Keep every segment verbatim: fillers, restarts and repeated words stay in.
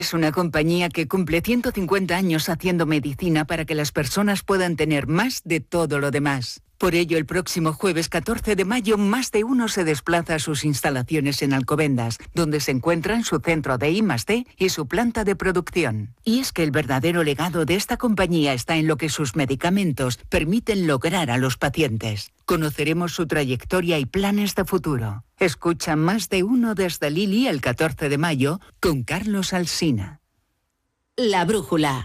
Es una compañía que cumple ciento cincuenta años haciendo medicina para que las personas puedan tener más de todo lo demás. Por ello, el próximo jueves catorce de mayo, más de uno se desplaza a sus instalaciones en Alcobendas, donde se encuentran su centro de I más D y su planta de producción. Y es que el verdadero legado de esta compañía está en lo que sus medicamentos permiten lograr a los pacientes. Conoceremos su trayectoria y planes de futuro. Escucha Más de Uno desde Lili el catorce de mayo con Carlos Alsina. La Brújula.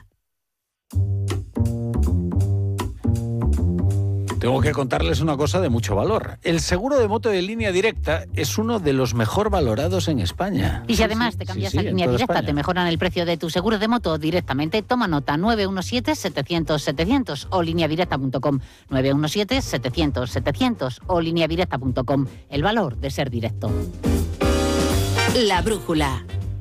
Tengo que contarles una cosa de mucho valor. El seguro de moto de Línea Directa es uno de los mejor valorados en España. Y si además sí, te cambias sí, sí, a Línea Directa, España. Te mejoran el precio de tu seguro de moto directamente. Toma nota: nueve uno siete, setecientos, setecientos o línea directa punto com. nueve uno siete, setecientos, setecientos o línea directa punto com. El valor de ser directo. La Brújula.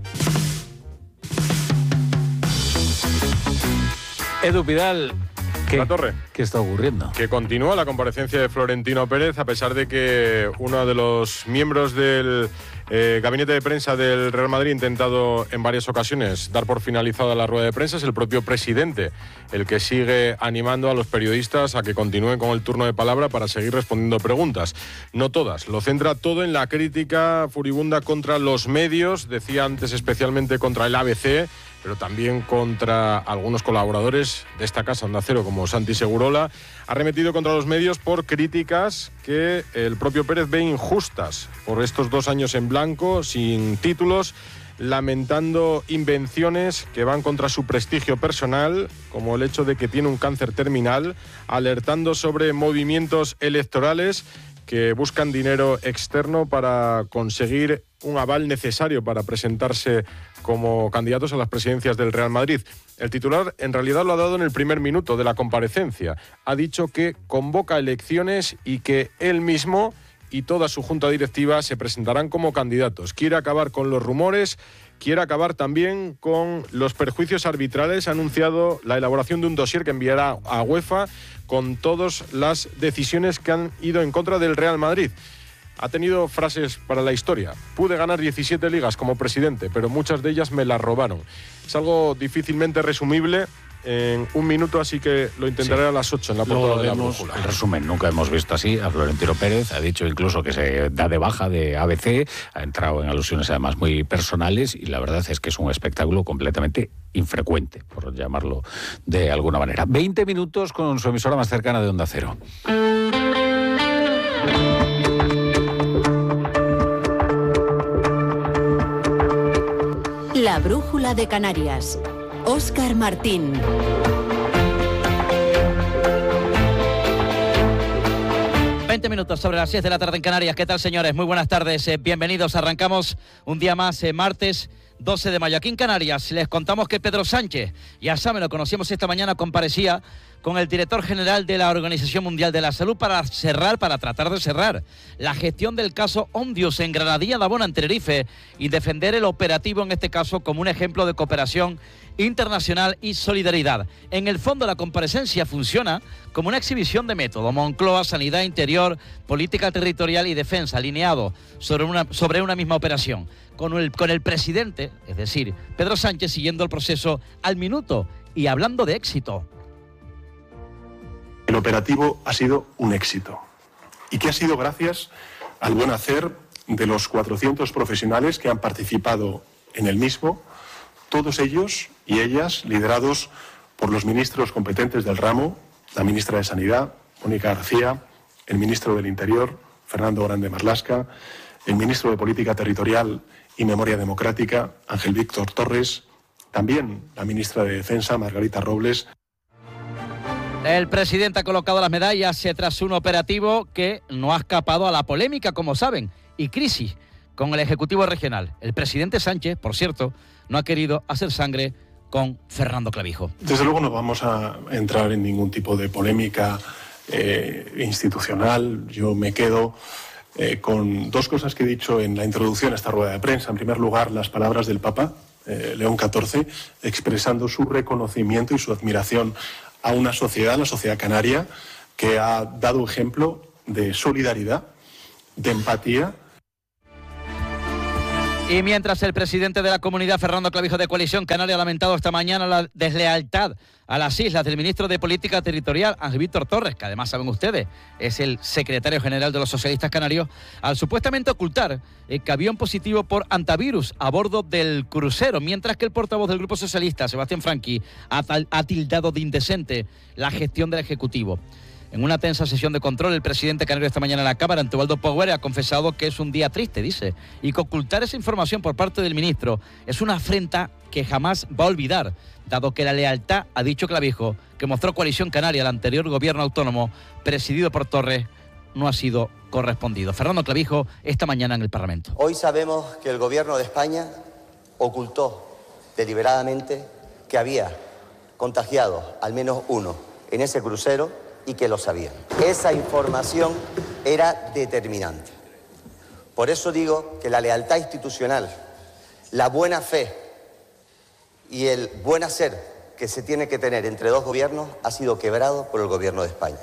Edu Pidal. ¿Qué, la Torre. ¿Qué está ocurriendo? Que continúa la comparecencia de Florentino Pérez, a pesar de que uno de los miembros del eh, gabinete de prensa del Real Madrid ha intentado en varias ocasiones dar por finalizada la rueda de prensa. Es el propio presidente el que sigue animando a los periodistas a que continúen con el turno de palabra para seguir respondiendo preguntas. No todas. Lo centra todo en la crítica furibunda contra los medios, decía antes especialmente contra el A B C, pero también contra algunos colaboradores de esta casa Onda Cero, como Santi Segurola. Ha arremetido contra los medios por críticas que el propio Pérez ve injustas por estos dos años en blanco, sin títulos, lamentando invenciones que van contra su prestigio personal, como el hecho de que tiene un cáncer terminal, alertando sobre movimientos electorales que buscan dinero externo para conseguir un aval necesario para presentarse como candidatos a las presidencias del Real Madrid. El titular en realidad lo ha dado en el primer minuto de la comparecencia. Ha dicho que convoca elecciones y que él mismo y toda su junta directiva se presentarán como candidatos. Quiere acabar con los rumores, quiere acabar también con los perjuicios arbitrales. Ha anunciado la elaboración de un dossier que enviará a UEFA con todas las decisiones que han ido en contra del Real Madrid. Ha tenido frases para la historia. Pude ganar diecisiete ligas como presidente, pero muchas de ellas me las robaron. Es algo difícilmente resumible en un minuto, así que lo intentaré sí. a las ocho en la portada de La Brújula. El resumen, nunca hemos visto así a Florentino Pérez. Ha dicho incluso que se da de baja de A B C, ha entrado en alusiones además muy personales y la verdad es que es un espectáculo completamente infrecuente, por llamarlo de alguna manera. veinte minutos con su emisora más cercana de Onda Cero. La Brújula de Canarias. Óscar Martín. veinte minutos sobre las seis de la tarde en Canarias. ¿Qué tal, señores? Muy buenas tardes. Eh, bienvenidos. Arrancamos un día más, eh, martes doce de mayo. Aquí en Canarias les contamos que Pedro Sánchez, ya saben, lo conocimos esta mañana, comparecía con el director general de la Organización Mundial de la Salud para cerrar, para tratar de cerrar la gestión del caso Ondius en Granadilla de Abona, en Tenerife, y defender el operativo en este caso como un ejemplo de cooperación internacional y solidaridad. En el fondo, la comparecencia funciona como una exhibición de método. Moncloa, Sanidad, Interior, Política Territorial y Defensa, alineado sobre una, sobre una misma operación, con el, con el presidente, es decir, Pedro Sánchez, siguiendo el proceso al minuto y hablando de éxito. El operativo ha sido un éxito y que ha sido gracias al buen hacer de los cuatrocientos profesionales que han participado en el mismo, todos ellos y ellas liderados por los ministros competentes del ramo, la ministra de Sanidad, Mónica García, el ministro del Interior, Fernando Grande Marlaska, el ministro de Política Territorial y Memoria Democrática, Ángel Víctor Torres, también la ministra de Defensa, Margarita Robles. El presidente ha colocado las medallas tras un operativo que no ha escapado a la polémica, como saben, y crisis con el Ejecutivo Regional. El presidente Sánchez, por cierto, no ha querido hacer sangre con Fernando Clavijo. Desde luego no vamos a entrar en ningún tipo de polémica eh, institucional. Yo me quedo eh, con dos cosas que he dicho en la introducción a esta rueda de prensa. En primer lugar, las palabras del Papa, eh, León catorce, expresando su reconocimiento y su admiración a una sociedad, la sociedad canaria, que ha dado ejemplo de solidaridad, de empatía. Y mientras el presidente de la comunidad, Fernando Clavijo, de Coalición Canaria, ha lamentado esta mañana la deslealtad a las islas del ministro de Política Territorial, Ángel Víctor Torres, que además saben ustedes, es el secretario general de los socialistas canarios, al supuestamente ocultar eh, que había un positivo por antivirus a bordo del crucero, mientras que el portavoz del Grupo Socialista, Sebastián Franqui, ha, ha tildado de indecente la gestión del Ejecutivo. En una tensa sesión de control, el presidente canario esta mañana en la Cámara, Antebaldo Power, ha confesado que es un día triste, dice, y que ocultar esa información por parte del ministro es una afrenta que jamás va a olvidar, dado que la lealtad, ha dicho Clavijo, que mostró Coalición Canaria al anterior gobierno autónomo, presidido por Torres, no ha sido correspondido. Fernando Clavijo, esta mañana en el Parlamento. Hoy sabemos que el gobierno de España ocultó deliberadamente que había contagiado al menos uno en ese crucero y que lo sabían. Esa información era determinante. Por eso digo que la lealtad institucional, la buena fe y el buen hacer que se tiene que tener entre dos gobiernos ha sido quebrado por el gobierno de España.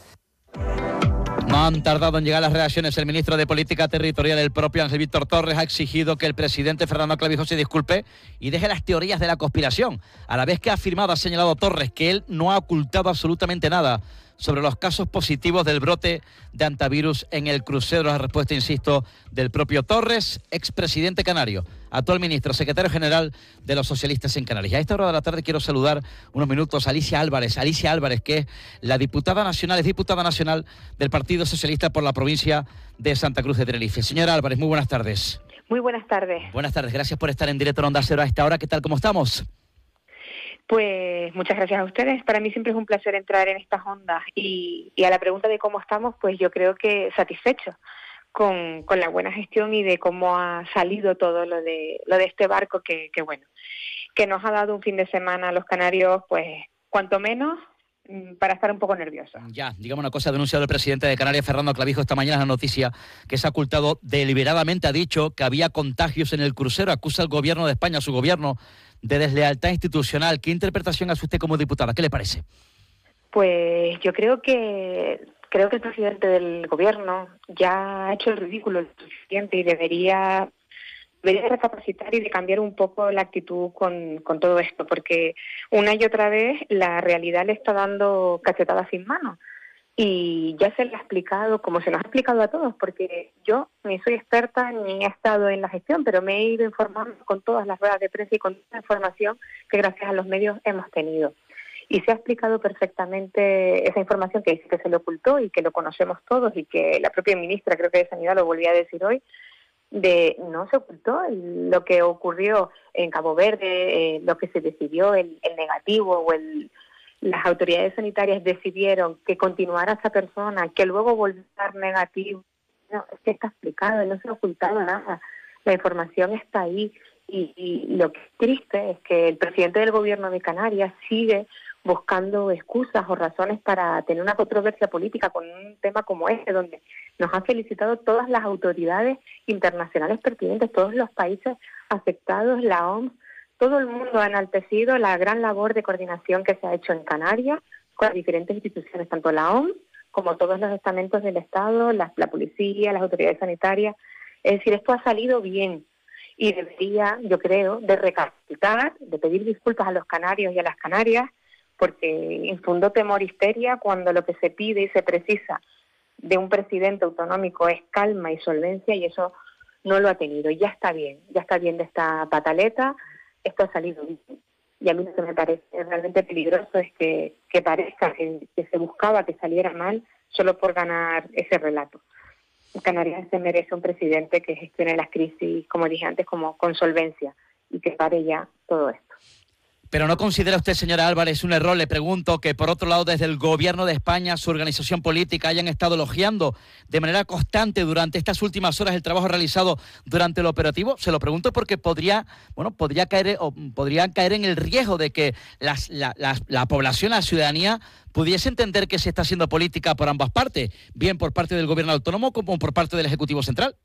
No han tardado en llegar las reacciones. El ministro de Política Territorial, el propio Ángel Víctor Torres, ha exigido que el presidente Fernando Clavijo se disculpe y deje las teorías de la conspiración, a la vez que ha afirmado, ha señalado Torres, que él no ha ocultado absolutamente nada sobre los casos positivos del brote de antivirus en el crucero. La respuesta, insisto, del propio Torres, expresidente canario, actual ministro, secretario general de los socialistas en Canarias. A esta hora de la tarde quiero saludar unos minutos a Alicia Álvarez. Alicia Álvarez, que es la diputada nacional, es diputada nacional del Partido Socialista por la provincia de Santa Cruz de Tenerife. Señora Álvarez, muy buenas tardes. Muy buenas tardes. Buenas tardes, gracias por estar en directo en Onda Cero a esta hora. ¿Qué tal, cómo estamos? Pues muchas gracias a ustedes. Para mí siempre es un placer entrar en estas ondas y, y a la pregunta de cómo estamos, pues yo creo que satisfechos con, con la buena gestión y de cómo ha salido todo lo de lo de este barco que, que bueno, que nos ha dado un fin de semana a los canarios, pues cuanto menos para estar un poco nerviosos. Ya, digamos una cosa, ha denunciado el presidente de Canarias, Fernando Clavijo, esta mañana la noticia que se ha ocultado deliberadamente, ha dicho que había contagios en el crucero, acusa al gobierno de España, a su gobierno, de deslealtad institucional. ¿Qué interpretación hace usted como diputada? ¿Qué le parece? Pues yo creo que creo que el presidente del gobierno ya ha hecho el ridículo lo suficiente y debería debería recapacitar y de cambiar un poco la actitud con, con todo esto, porque una y otra vez la realidad le está dando cachetadas sin mano. Y ya se le ha explicado, como se nos ha explicado a todos, porque yo ni soy experta ni he estado en la gestión, pero me he ido informando con todas las ruedas de prensa y con toda la información que gracias a los medios hemos tenido. Y se ha explicado perfectamente esa información que dice que se le ocultó y que lo conocemos todos y que la propia ministra, creo que de Sanidad, lo volvía a decir hoy, de no se ocultó lo que ocurrió en Cabo Verde, eh, lo que se decidió, el, el negativo o el... Las autoridades sanitarias decidieron que continuara esa persona, que luego volvió a estar negativo. No, es que está explicado, no se ha ocultado nada. La información está ahí y, y lo que es triste es que el presidente del gobierno de Canarias sigue buscando excusas o razones para tener una controversia política con un tema como este, donde nos han felicitado todas las autoridades internacionales pertinentes, todos los países afectados, la O M S. Todo el mundo ha enaltecido la gran labor de coordinación que se ha hecho en Canarias con las diferentes instituciones, tanto la O M S como todos los estamentos del Estado, la, la policía, las autoridades sanitarias. Es decir, esto ha salido bien y debería, yo creo, de recapacitar, de pedir disculpas a los canarios y a las canarias, porque infundó temor y histeria cuando lo que se pide y se precisa de un presidente autonómico es calma y solvencia, y eso no lo ha tenido. Y ya está bien, ya está bien de esta pataleta. Esto ha salido bien, y a mí lo que me parece realmente peligroso es que, que parezca que, que se buscaba que saliera mal solo por ganar ese relato. Canarias se merece un presidente que gestione las crisis, como dije antes, como con solvencia, y que pare ya todo esto. Pero ¿no considera usted, señora Álvarez, un error, le pregunto, que por otro lado desde el gobierno de España, su organización política, hayan estado elogiando de manera constante durante estas últimas horas el trabajo realizado durante el operativo? Se lo pregunto porque podría, bueno, podría caer o podrían caer en el riesgo de que las, la, la, la población, la ciudadanía, pudiese entender que se está haciendo política por ambas partes, bien por parte del gobierno autónomo como por parte del Ejecutivo Central.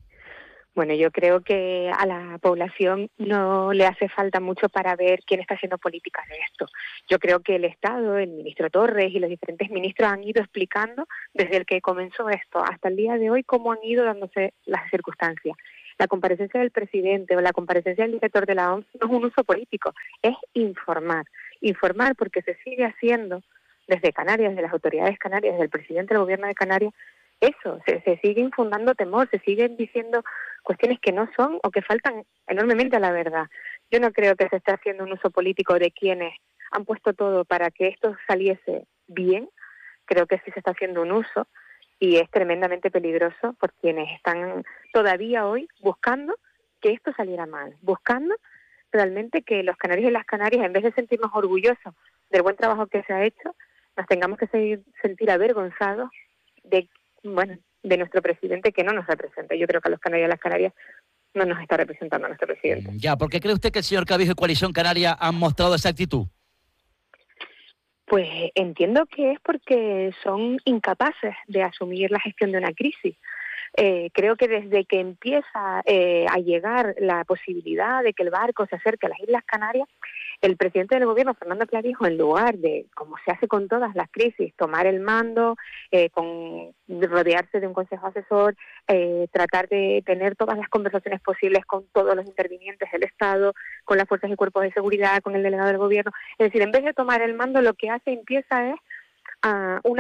Bueno, yo creo que a la población no le hace falta mucho para ver quién está haciendo política de esto. Yo creo que el Estado, el ministro Torres y los diferentes ministros han ido explicando desde el que comenzó esto hasta el día de hoy cómo han ido dándose las circunstancias. la comparecencia del presidente o la comparecencia del director de la O M S no es un uso político, es informar. Informar porque se sigue haciendo desde Canarias, de las autoridades canarias, del presidente del gobierno de Canarias, eso, se, se sigue infundando temor, se siguen diciendo cuestiones que no son o que faltan enormemente a la verdad. Yo no creo que se esté haciendo un uso político de quienes han puesto todo para que esto saliese bien. Creo que sí se está haciendo un uso y es tremendamente peligroso por quienes están todavía hoy buscando que esto saliera mal, buscando realmente que los canarios y las canarias, en vez de sentirnos orgullosos del buen trabajo que se ha hecho, nos tengamos que seguir, sentir avergonzados de, bueno, de nuestro presidente que no nos representa. Yo creo que a los canarios y a las canarias no nos está representando a nuestro presidente. Ya, ¿por qué cree usted que el señor Clavijo y Coalición Canaria han mostrado esa actitud? Pues entiendo que es porque son incapaces de asumir la gestión de una crisis. Eh, creo que desde que empieza eh, a llegar la posibilidad de que el barco se acerque a las Islas Canarias, el presidente del gobierno, Fernando Clavijo, en lugar de, como se hace con todas las crisis, tomar el mando, eh, con rodearse de un consejo asesor, eh, tratar de tener todas las conversaciones posibles con todos los intervinientes del Estado, con las fuerzas y cuerpos de seguridad, con el delegado del gobierno. Es decir, en vez de tomar el mando, lo que hace empieza es a una